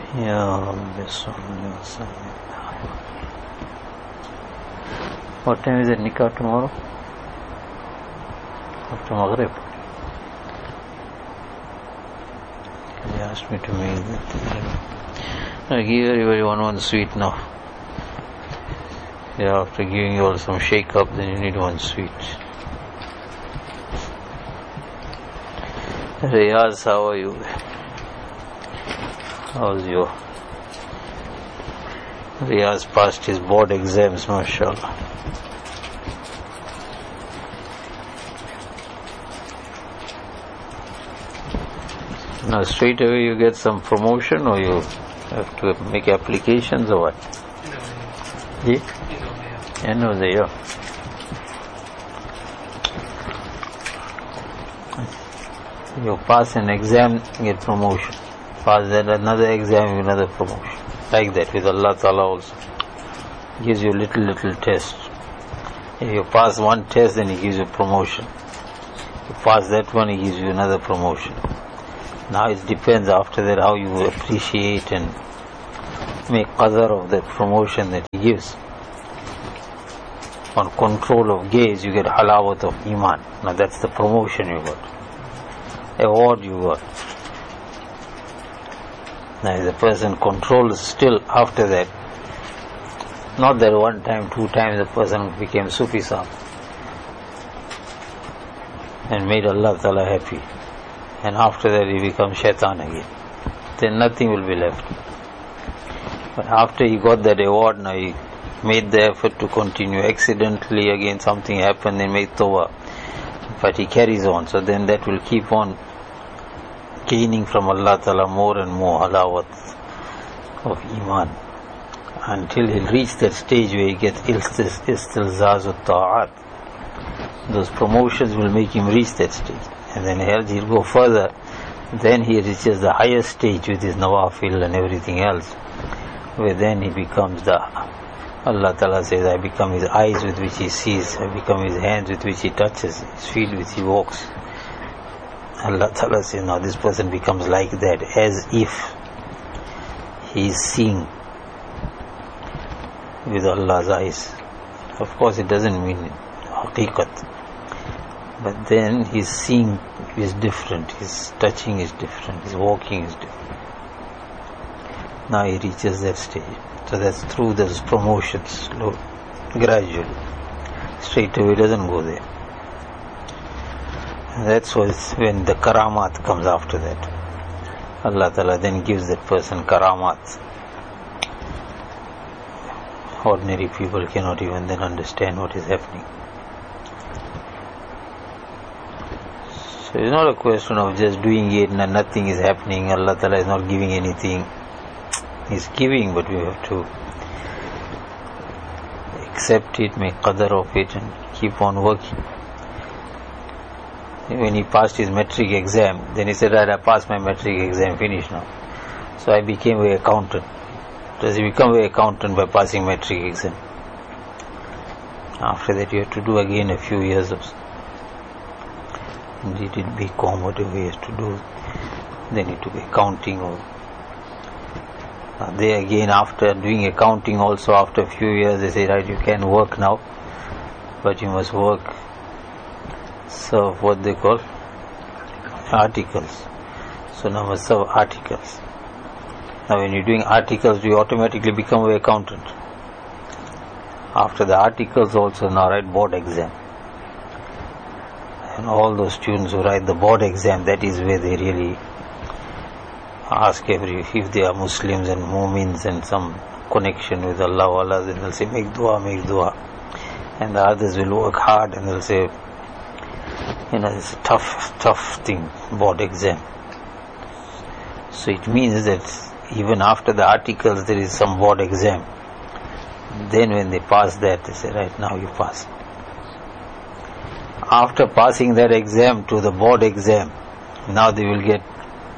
Ya Rabbi salli wa sallim. What time is the nikah tomorrow? After Maghrib. They asked me to make that. I give everybody one sweet now. Yeah, after giving you all some shake up, then you need one sweet. Riyaz, how are you? How's your Riyaz passed his board exams, mashallah. Now straight away you get some promotion, or you have to make applications, or what? End of the year. You pass an exam, get promotion. Pass that another exam, another promotion. Like that with Allah Ta'ala also. He gives you little test. If you pass one test, then He gives you promotion. If you pass that one, He gives you another promotion. Now it depends after that how you appreciate and make qadar of the promotion that He gives. On control of gaze, you get halawat of iman. Now that's the promotion you got. Award you got. Now if the person controls still after that, not that one time, two times the person became Sufi Sahib and made Allah Ta'ala happy, and after that he becomes shaitan again, then nothing will be left. But after he got that award, now he made the effort to continue. Accidentally again something happened, then made tawbah, but he carries on, so then that will keep on gaining from Allah Ta'ala more and more halawat of iman, until he'll reach that stage where he gets istilzazut ta'at. Those promotions will make him reach that stage, and then he'll go further. Then he reaches the highest stage with his nawafil and everything else, where then he becomes Allah Ta'ala says, I become his eyes with which he sees, I become his hands with which he touches, his feet with which he walks. Allah Ta'ala says, now this person becomes like that, as if he is seeing with Allah's eyes. Of course it doesn't mean haqiqat, but then his seeing is different, his touching is different, his walking is different. Now he reaches that stage. So that's through those promotions, slow, gradually. Straight away doesn't go there. And that's when the karamat comes after that. Allah Ta'ala then gives that person karamat. Ordinary people cannot even then understand what is happening. So it's not a question of just doing it and nothing is happening. Allah Ta'ala is not giving anything. He's giving, but we have to accept it, make qadar of it, and keep on working. When he passed his metric exam, then he said, right, I passed my metric exam, finished now. So I became an accountant. Does he become an accountant by passing metric exam? After that you have to do again a few years of, and he did BCom, whatever he has to do. Then he took accounting, or they again, after doing accounting also, after a few years they say, right, you can work now, but you must work, serve what they call articles. So now must serve articles. Now when you're doing articles, you automatically become an accountant. After the articles also, now write board exam. And all those students who write the board exam, that is where they really ask if they are Muslims and Mu'mins and some connection with Allah, then they'll say, make dua. And the others will work hard and they'll say, it's a tough thing, board exam. So it means that even after the articles there is some board exam. Then when they pass that, they say, right, now you pass. After passing that exam to the board exam, now they will get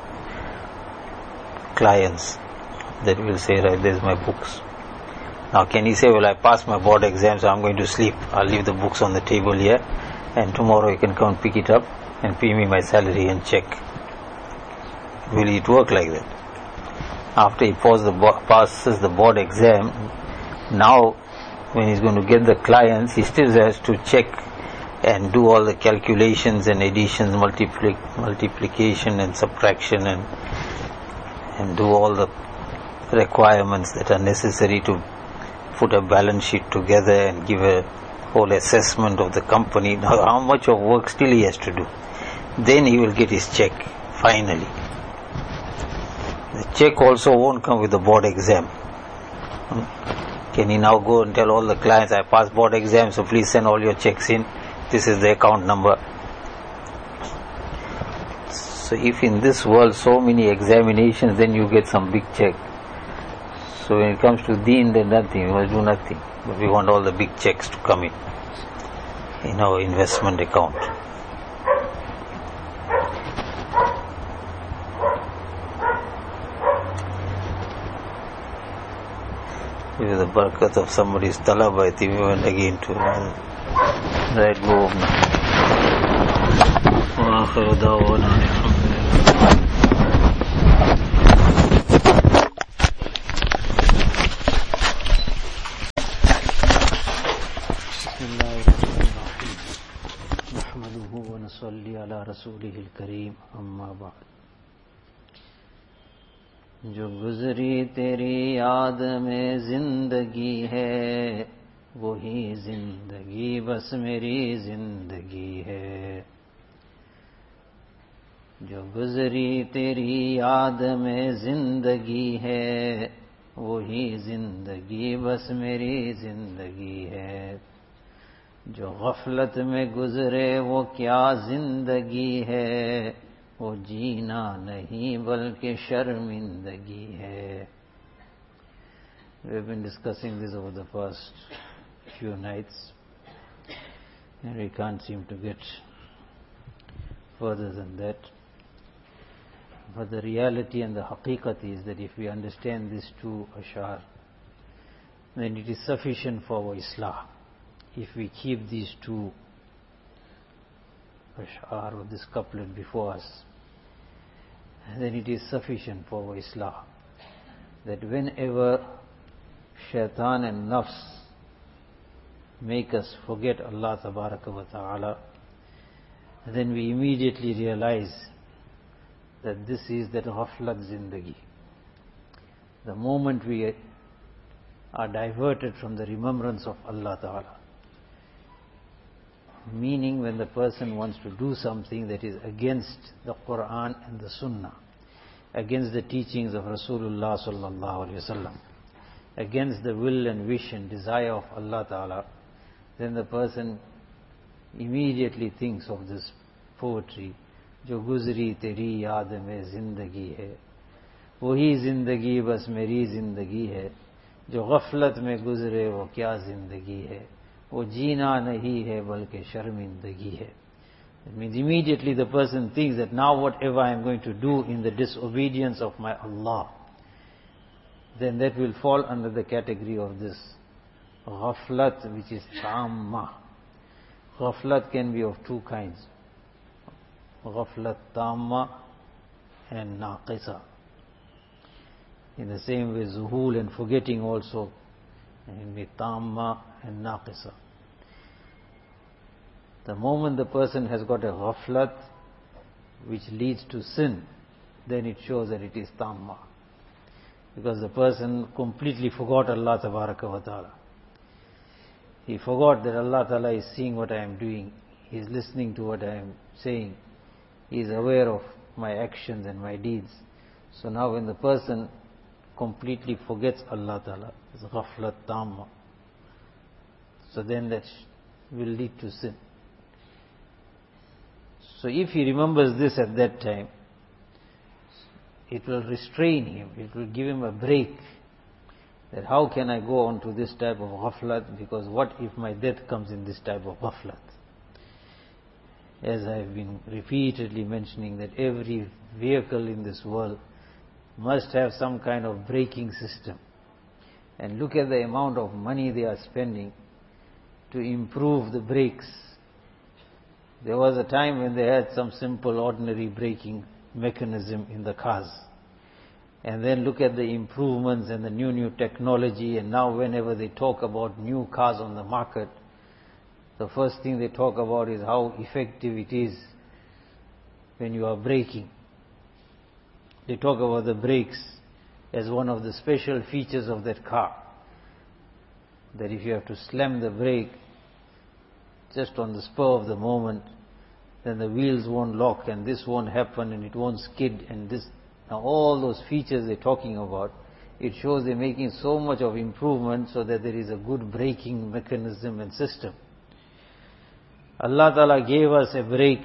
clients that will say, right, there's my books. Now can he say, well, I passed my board exam, so I'm going to sleep. I'll leave the books on the table here, and tomorrow you can come and pick it up and pay me my salary and check. Will it work like that? After he passes the board exam, now when he's going to get the clients, he still has to check and do all the calculations and additions, multiplication and subtraction, and do all the requirements that are necessary to put a balance sheet together and give a whole assessment of the company. Now, how much of work still he has to do. Then he will get his check, finally. The check also won't come with the board exam. Can he now go and tell all the clients, I passed board exam, so please send all your checks in. This is the account number. So if in this world so many examinations, then you get some big check. So when it comes to deen, then nothing, we must do nothing. But we want all the big checks to come in our investment account. With the barakat of somebody's talab, I think we went again to right move. Wa akhiru da'wana alhamdulillah. Bismillahirrahmanirrahim. Nahmaduhu wa nusalli ala rasulihil kareem, amma ba'd. जो गुजरी तेरी याद में जिंदगी है, वही जिंदगी बस मेरी जिंदगी है। जो गुजरी तेरी याद में जिंदगी है, वही जिंदगी बस मेरी जिंदगी है। जो गफलत में गुजरे वो क्या जिंदगी है, वो जीना नहीं बल्कि शर्मिंदगी है। We have been discussing this over the past few nights, and we can't seem to get further than that. But the reality and the haqiqat is that if we understand these two ashar, then it is sufficient for our islah. If we keep these two ashar or this couplet before us, then it is sufficient for our islah. That whenever shaitan and nafs make us forget Allah tabaraka wa ta'ala, then we immediately realize that this is that ghaflat zindagi. The moment we are diverted from the remembrance of Allah ta'ala, meaning when the person wants to do something that is against the Quran and the Sunnah, against the teachings of Rasulullah sallallahu alaihi wasallam, against the will and wish and desire of Allah Ta'ala, then the person immediately thinks of this poetry, जो गुजरी तेरी याद में जिंदगी है, वही जिंदगी बस मेरी जिंदगी है। जो गफलत में गुजरे वो क्या जिंदगी है, वो जीना नहीं है बल्कि शर्मिंदगी है. It means immediately the person thinks that now whatever I am going to do in the disobedience of my Allah, then that will fall under the category of this ghaflat, which is tamma. Ghaflat can be of two kinds, ghaflat tamma and naqisa. In the same way, zuhul and forgetting also can be tamma and naqisa. The moment the person has got a ghaflat which leads to sin, then it shows that it is tamma. Because the person completely forgot Allah Tabaraka wa Ta'ala. He forgot that Allah Ta'ala is seeing what I am doing. He is listening to what I am saying. He is aware of my actions and my deeds. So now when the person completely forgets Allah Ta'ala, it's ghaflat tamma. So then that will lead to sin. So if he remembers this at that time, it will restrain him, it will give him a break, that how can I go on to this type of ghaflat, because what if my death comes in this type of ghaflat? As I have been repeatedly mentioning, that every vehicle in this world must have some kind of braking system. And look at the amount of money they are spending to improve the brakes. There was a time when they had some simple ordinary braking mechanism in the cars. And then look at the improvements and the new technology, and now whenever they talk about new cars on the market, the first thing they talk about is how effective it is when you are braking. They talk about the brakes as one of the special features of that car. That if you have to slam the brake just on the spur of the moment, then the wheels won't lock and this won't happen and it won't skid and this. Now all those features they're talking about, it shows they're making so much of improvement so that there is a good braking mechanism and system. Allah Ta'ala gave us a brake,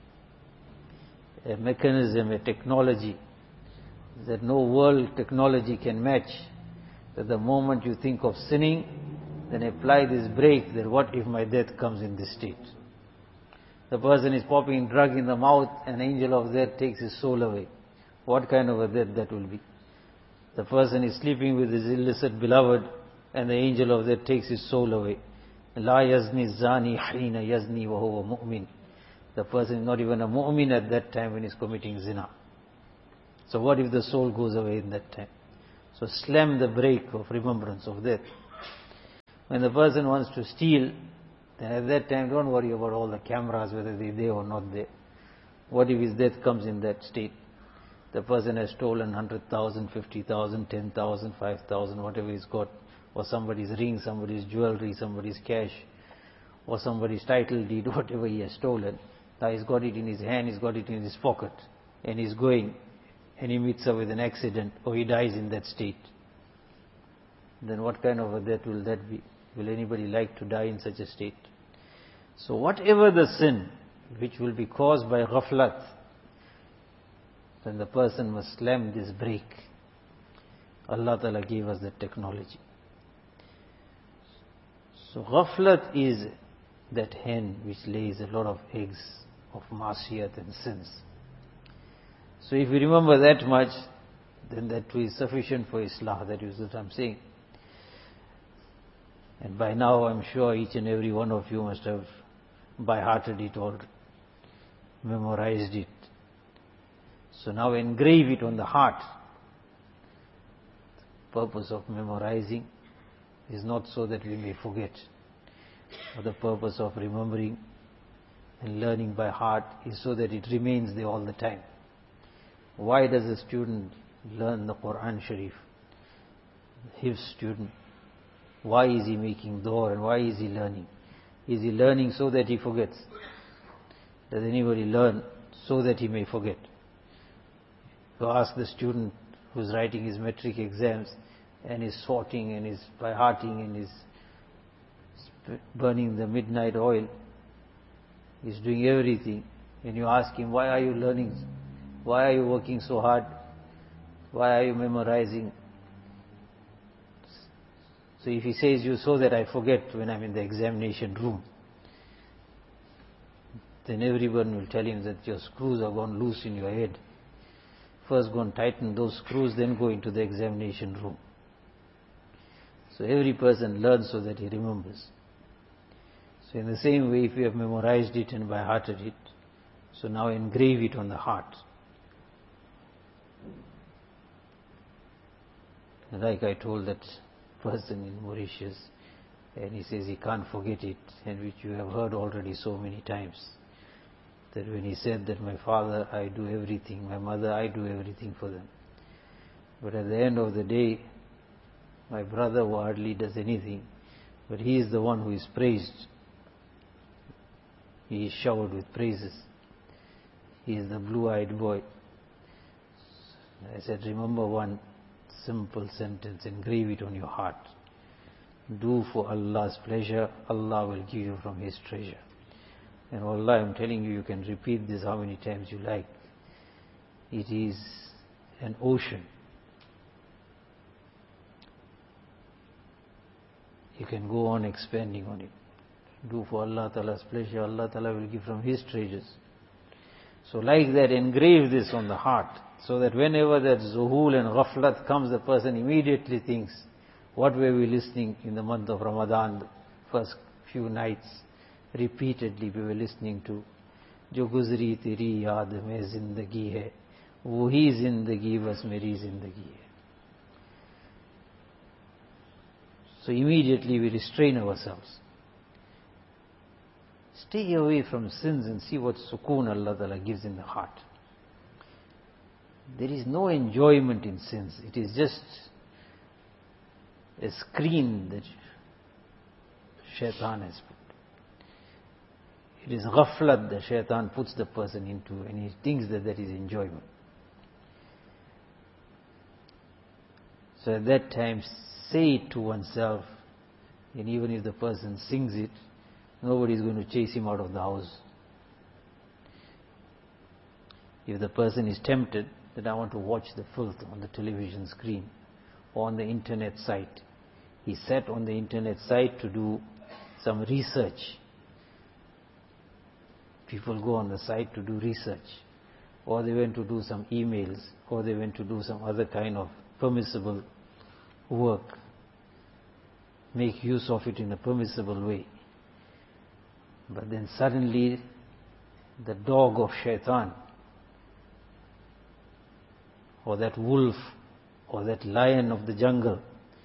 a mechanism, a technology that no world technology can match. That the moment you think of sinning, then apply this brake, that what if my death comes in this state? The person is popping drug in the mouth, an angel of death takes his soul away. What kind of a death that will be? The person is sleeping with his illicit beloved, and the angel of death takes his soul away. La yazni zani hina yazni wa huwa mu'min. The person is not even a mu'min at that time when he is committing zina. So what if the soul goes away in that time? So slam the brake of remembrance of death. When the person wants to steal, then at that time don't worry about all the cameras, whether they're there or not there. What if his death comes in that state? The person has stolen 100,000, 50,000, 10,000, 5,000, whatever he's got, or somebody's ring, somebody's jewelry, somebody's cash, or somebody's title deed, whatever he has stolen. Now he's got it in his hand, he's got it in his pocket, and he's going, and he meets up with an accident, or he dies in that state. Then what kind of a death will that be? Will anybody like to die in such a state? So whatever the sin which will be caused by ghaflat, then the person must slam this brake. Allah Ta'ala gave us that technology. So ghaflat is that hen which lays a lot of eggs of ma'asiyat and sins. So if you remember that much, then that is sufficient for Islah. That is what I'm saying. And by now I'm sure each and every one of you must have by-hearted it or memorized it. So now engrave it on the heart. The purpose of memorizing is not so that we may forget. But the purpose of remembering and learning by heart is so that it remains there all the time. Why does a student learn the Quran Sharif? His student. Why is he making dua and why is he learning? Is he learning so that he forgets? Does anybody learn so that he may forget? You ask the student who's writing his metric exams and is sorting and is by-hearting and is burning the midnight oil, he's doing everything, and you ask him, why are you learning? Why are you working so hard? Why are you memorizing? So if he says you so that I forget when I'm in the examination room, then everyone will tell him that your screws are gone loose in your head. First go and tighten those screws, then go into the examination room. So every person learns so that he remembers. So in the same way, if you have memorized it and by-hearted it, so now engrave it on the heart. Like I told that person in Mauritius, and he says he can't forget it, and which you have heard already so many times, that when he said that my father, I do everything, my mother, I do everything for them. But at the end of the day, my brother hardly does anything, but he is the one who is praised. He is showered with praises. He is the blue-eyed boy. I said, remember one simple sentence, engrave it on your heart. Do for Allah's pleasure, Allah will give you from His treasure. And Allah, I'm telling you, you can repeat this how many times you like. It is an ocean. You can go on expanding on it. Do for Allah Ta'ala's pleasure, Allah Ta'ala will give from His treasures. So like that, engrave this on the heart, so that whenever that zuhul and ghaflat comes, the person immediately thinks, what were we listening in the month of Ramadan, the first few nights, repeatedly we were listening to, Jo guzri teri yaad mein zindagi hai, वही जिंदगी बस मेरी जिंदगी hai. So immediately we restrain ourselves. Stay away from sins and see what sukoon Allah Ta'ala gives in the heart. There is no enjoyment in sins. It is just a screen that shaitan has put. It is ghaflat that shaitan puts the person into, and he thinks that that is enjoyment. So at that time, say it to oneself, and even if the person sings it, nobody is going to chase him out of the house. If the person is tempted that I want to watch the filth on the television screen or on the internet site, he sat on the internet site to do some research. People go on the site to do research, or they went to do some emails, or they went to do some other kind of permissible work. Make use of it in a permissible way. But then suddenly the dog of shaitan, or that wolf, or that lion of the jungle,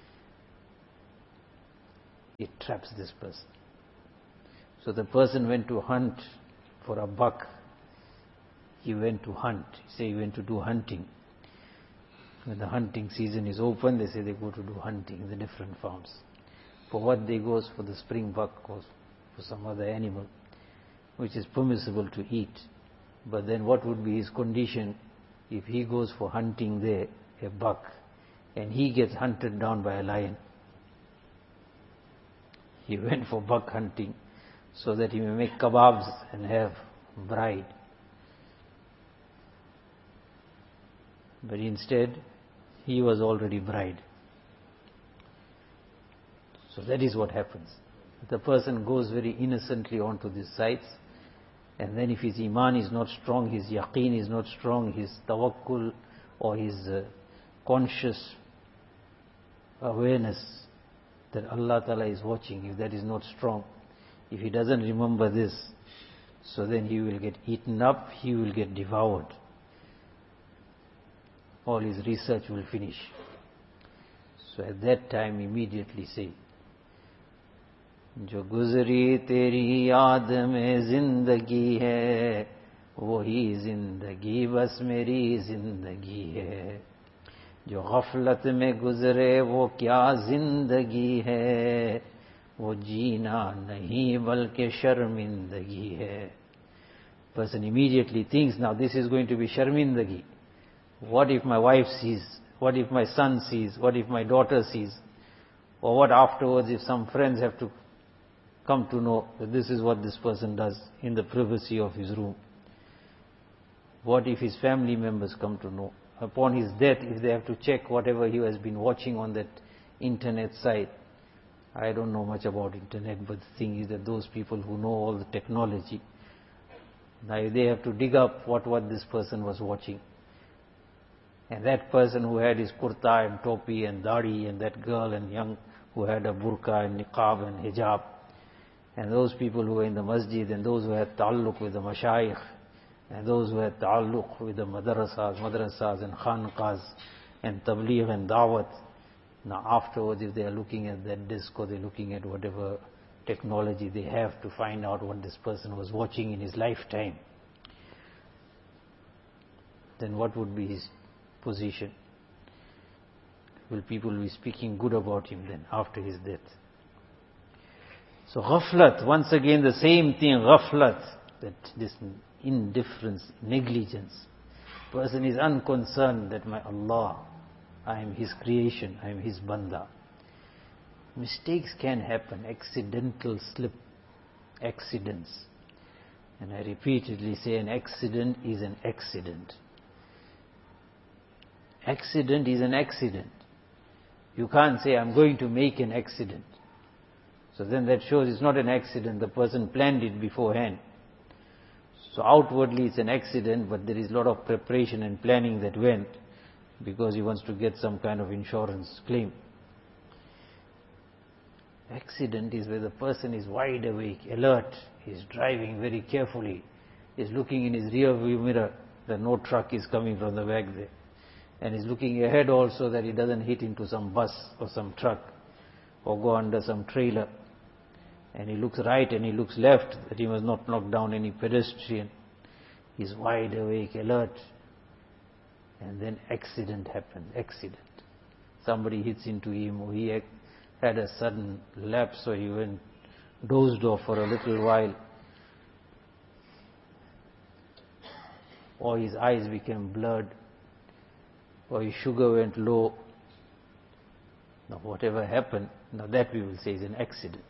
it traps this person. So the person went to hunt for a buck. He went to hunt. Say he went to do hunting. When the hunting season is open, they say they go to do hunting in the different farms. For what they goes, for the spring buck, goes for some other animal, which is permissible to eat. But then what would be his condition if he goes for hunting there, a buck, and he gets hunted down by a lion? He went for buck hunting so that he may make kebabs and have bride. But instead, he was already bride. So that is what happens. The person goes very innocently onto these sites, and then if his iman is not strong, his yaqeen is not strong, his tawakkul or his conscious awareness that Allah Ta'ala is watching, if that is not strong, if he doesn't remember this, so then he will get eaten up, he will get devoured. All his research will finish. So at that time immediately say, जो गुजरी तेरी याद में जिंदगी है, वही जिंदगी बस मेरी जिंदगी है. जो गफलत में गुजरे वो क्या जिंदगी है, वो जीना नहीं बल्कि शर्मिंदगी है. Person immediately thinks, now this is going to be sharmindagi. What if my wife sees? What if my son sees? What if my daughter sees? Or what afterwards if some friends have to come to know that this is what this person does in the privacy of his room? What if his family members come to know? Upon his death, if they have to check whatever he has been watching on that internet site. I don't know much about internet, but the thing is that those people who know all the technology, now if they have to dig up what this person was watching, and that person who had his kurta and topi and dadi, and that girl and young who had a burqa and niqab and hijab, and those people who were in the masjid, and those who had ta'alluq with the mashayikh, and those who had ta'alluq with the madrasas and khanqas and tabligh and da'wat. Now afterwards, if they are looking at that disc, or they're looking at whatever technology they have to find out what this person was watching in his lifetime, then what would be his position? Will people be speaking good about him then after his death? So ghaflat, once again the same thing, ghaflat, that this indifference, negligence. Person is unconcerned that my Allah, I am His creation, I am His banda. Mistakes can happen, accidental slip, accidents. And I repeatedly say an accident is an accident. Accident is an accident. You can't say I'm going to make an accident. So then that shows it's not an accident, the person planned it beforehand. So outwardly it's an accident, but there is a lot of preparation and planning that went, because he wants to get some kind of insurance claim. Accident is where the person is wide awake, alert, is driving very carefully, is looking in his rear view mirror, that no truck is coming from the back there. And he's looking ahead also that he doesn't hit into some bus or some truck or go under some trailer. And he looks right and he looks left that he must not knock down any pedestrian. He's wide awake, alert. And then accident happened, accident. Somebody hits into him, or he had a sudden lapse, so he went dozed off for a little while. Or his eyes became blurred, or his sugar went low. Now whatever happened, now that we will say is an accident.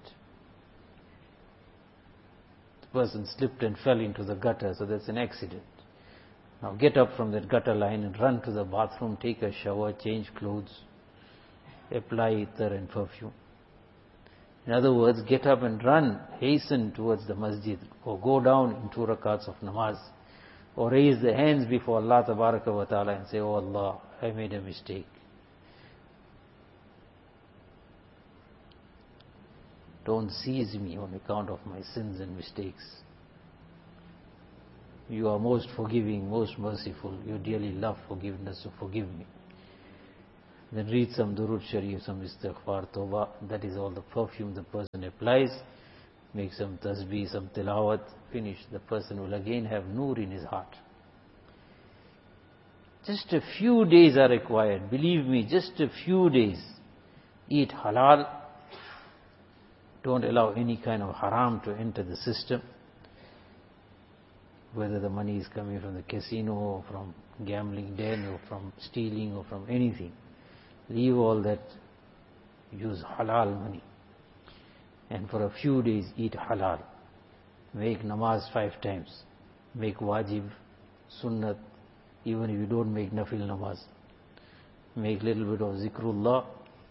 The person slipped and fell into the gutter, so that's an accident. Now get up from that gutter line and run to the bathroom, take a shower, change clothes, apply ether and perfume. In other words, get up and run, hasten towards the masjid, or go down in 2 rakats of namaz, or raise the hands before Allah Tabaraka wa Ta'ala and say, "Oh Allah, I made a mistake. Don't seize me on account of my sins and mistakes. You are most forgiving, most merciful. You dearly love forgiveness, so forgive me." Then read some Durud Sharif, some Istighfar, Tawbah. That is all the perfume the person applies. Make some tasbih, some tilawat. Finish. The person will again have nur in his heart. Just a few days are required. Believe me, just a few days. Eat halal. Don't allow any kind of haram to enter the system. Whether the money is coming from the casino, or from gambling den, or from stealing, or from anything. Leave all that. Use halal money. And for a few days eat halal. Make namaz 5 times. Make wajib, sunnat, even if you don't make nafil namaz. Make little bit of zikrullah.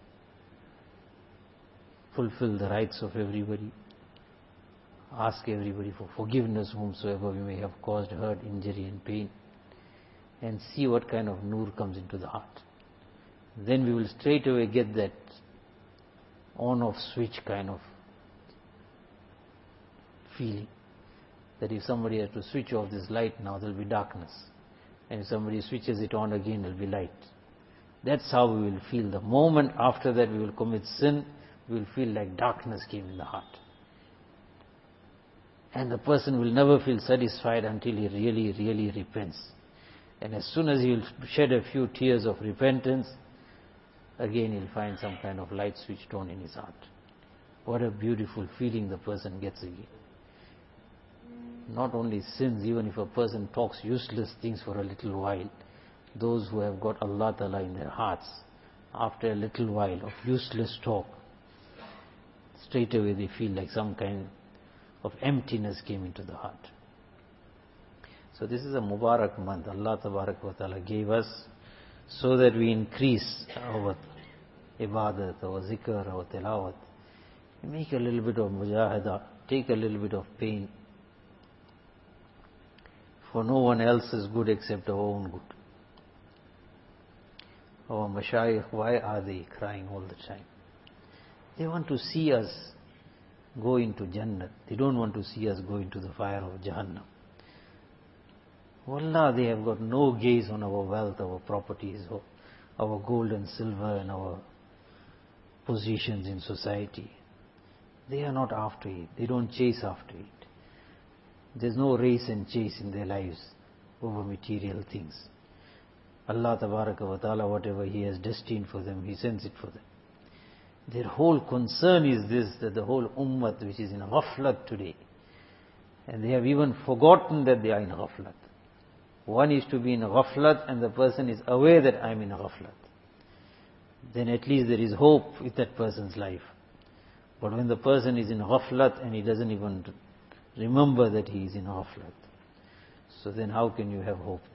Fulfill the rights of everybody. Ask everybody for forgiveness whomsoever we may have caused hurt, injury and pain. And see what kind of nur comes into the heart. Then we will straight away get that on-off switch kind of feeling. That if somebody has to switch off this light now, there will be darkness. And if somebody switches it on again, there will be light. That's how we will feel. The moment after that we will commit sin, we will feel like darkness came in the heart. And the person will never feel satisfied until he really, really repents. And as soon as he will shed a few tears of repentance, again he'll find some kind of light switched on in his heart. What a beautiful feeling the person gets again. Not only sins, even if a person talks useless things for a little while, those who have got Allah Ta'ala in their hearts, after a little while of useless talk, straight away they feel like some kind of emptiness came into the heart. So this is a Mubarak month Allah Tabarak wa Ta'ala gave us so that we increase our ibadat, our zikr, our tilawat. Make a little bit of mujahada, take a little bit of pain. For no one else is good except our own good. Our mashayikh, why are they crying all the time? They want to see us go into Jannah. They don't want to see us go into the fire of Jahannam. Wallah, they have got no gaze on our wealth, our properties, our gold and silver and our positions in society. They are not after it. They don't chase after it. There's no race and chase in their lives over material things. Allah Tabaraka wa Ta'ala, whatever He has destined for them, He sends it for them. Their whole concern is this, that the whole ummah which is in ghaflat today, and they have even forgotten that they are in ghaflat. One is to be in ghaflat and the person is aware that I am in ghaflat. Then at least there is hope with that person's life. But when the person is in ghaflat and he doesn't even remember that he is in ghaflat, so then how can you have hope?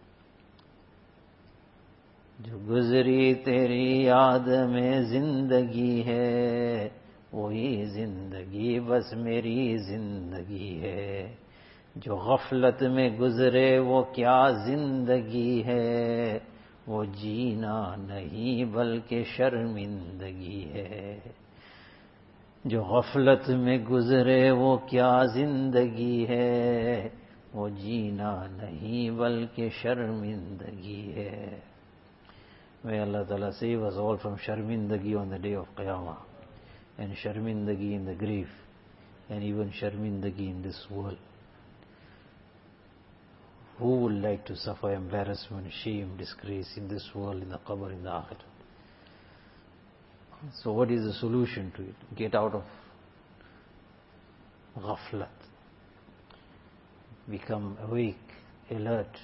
जो गुजरी तेरी याद में जिंदगी है, वही जिंदगी बस मेरी जिंदगी है. जो गफलत में गुजरे वो क्या जिंदगी है, वो जीना नहीं बल्कि शर्मिंदगी है. जो गफलत में गुजरे वो क्या जिंदगी है, वो जीना नहीं बल्कि शर्मिंदगी है. May Allah Ta'ala save us all from sharmindagi on the day of Qiyamah, and sharmindagi in the grave, and even sharmindagi in this world. Who would like to suffer embarrassment, shame, disgrace in this world, in the qabr, in the akhirah? So what is the solution to it? Get out of ghaflat. Become awake, alert.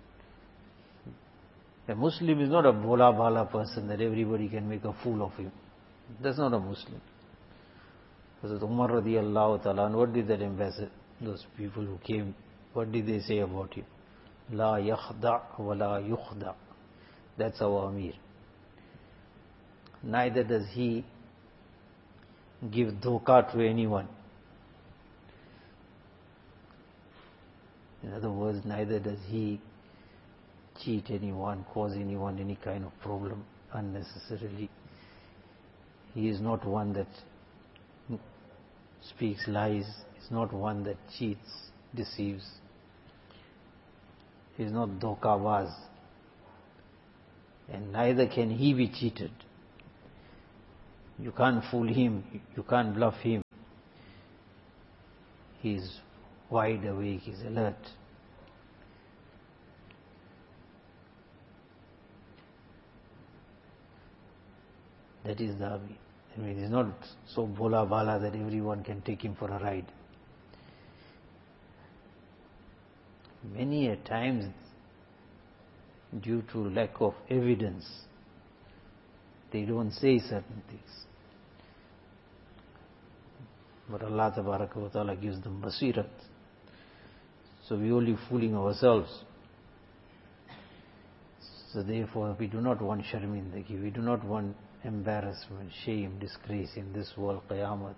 A Muslim is not a bola bala person that everybody can make a fool of him. That's not a Muslim. Hazrat Umar radiallahu ta'ala, what did that ambassador, those people who came, what did they say about him? La yakhda wa la yukhda. That's our Amir. Neither does he give dhoka to anyone. In other words, neither does he cheat anyone, cause anyone any kind of problem unnecessarily. He is not one that speaks lies. He is not one that cheats, deceives. He is not dhokabaz. And neither can he be cheated. You can't fool him. You can't bluff him. He is wide awake. He is alert. That is the Amir. I mean, it is not so bola bala that everyone can take him for a ride. Many a times, due to lack of evidence, they don't say certain things. But Allah Tabaraka wa Ta'ala gives them basirat. So we're only fooling ourselves. So therefore, we do not want sharmindagi. We do not want embarrassment, shame, disgrace in this world, Qiyamah.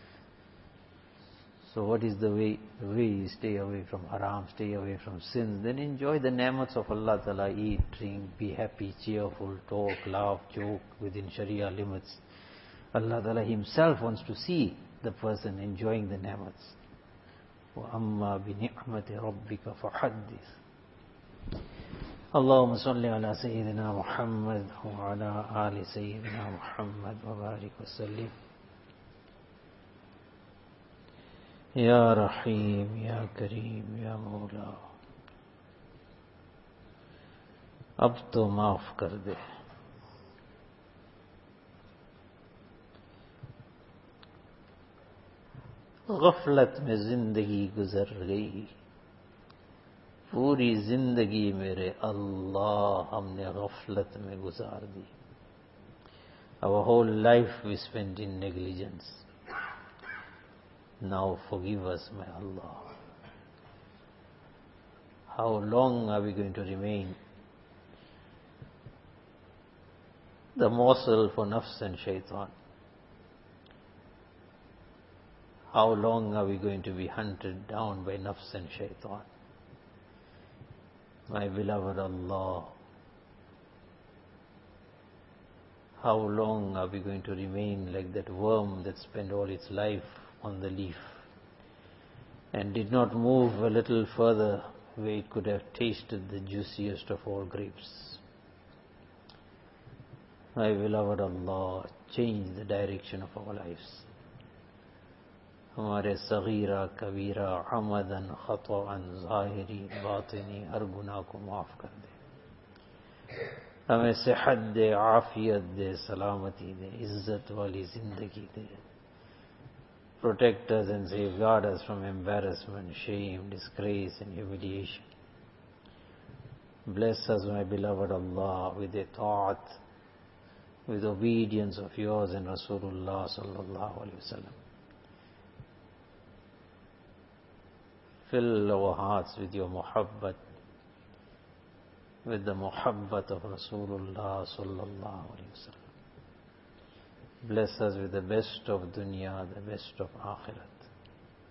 So what is the way? The way is stay away from haram, stay away from sins. Then enjoy the ni'mats of Allah Ta'ala. Eat, drink, be happy, cheerful, talk, laugh, joke within Sharia limits. Allah Ta'ala Himself wants to see the person enjoying the ni'mats. وَأَمَّا بِنِعْمَةِ رَبِّكَ فَحَدِّثْ. اللهم صل على سيدنا محمد وعلى آل سيدنا محمد وبارك وسلم. या रहीम या करीम या मौला, अब तो माफ कर दे. गफलत में जिंदगी गुजर गई. पूरी जिंदगी मेरे अल्लाह हमने गफलत में गुजार दी. Our whole life we spent in negligence. Now forgive us, my Allah. How long are we going to remain the morsel for nafs and shaitan? How long are we going to be hunted down by nafs and shaitan? My beloved Allah, how long are we going to remain like that worm that spent all its life on the leaf and did not move a little further where it could have tasted the juiciest of all grapes? My beloved Allah, change the direction of our lives. हमारे सगीरा कबीरा अमदन खतअन ज़ाहिरी बातिनी हर गुनाह को माफ कर दे. हमें सेहत दे, आफियत दे, सलामती दे, इज्जत वाली जिंदगी दे. Protect us and safeguard us from embarrassment, shame, disgrace and humiliation. Bless us, my beloved Allah, with a ta'at, with obedience of yours and Rasulullah sallallahu alaihi wasallam. Fill our hearts with your muhabbat, with the muhabbat of Rasulullah sallallahu alaihi wasallam. Bless us with the best of dunya, the best of akhirat.